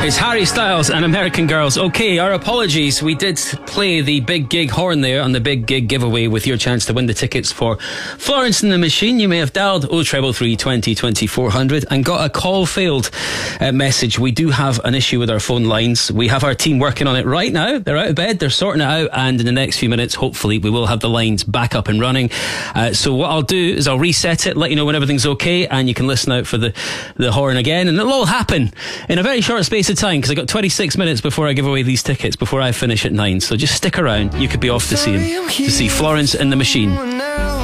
It's Harry Styles and American Girls. Okay, our apologies. We did play the Big Gig horn there on the Big Gig giveaway with your chance to win the tickets for Florence and the Machine. You may have dialed 0333 20 20 400 and got a call failed message. We do have an issue with our phone lines. We have our team working on it right now. They're out of bed, they're sorting it out, and in the next few minutes, hopefully, we will have the lines back up and running. So what I'll do is I'll reset it, let you know when everything's okay, and you can listen out for the horn again, and it'll all happen in a very short space of time, because I got 26 minutes before I give away these tickets, before I finish at 9. So just stick around. You could be off to see Florence and the Machine.